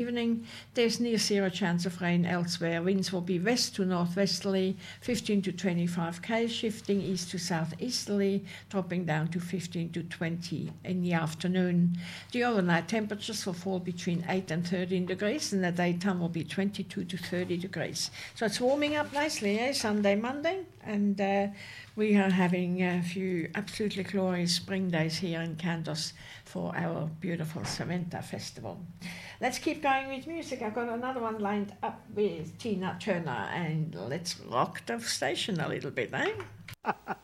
evening. There's near zero chance of rain elsewhere. Winds will be west to northwesterly, 15 to 25 km, shifting east to southeasterly, dropping down to 15 to 20 in the afternoon. The overnight temperatures will fall between 8 and 13 degrees, and the daytime will be 22 to 30 degrees. So it's warming up nicely, Sunday, Monday, and we are having a few absolutely glorious spring days here in Kandos for our beautiful Samantha Festival. Let's keep going with music. I've got another one lined up with Tina Turner, and let's rock the station a little bit, eh?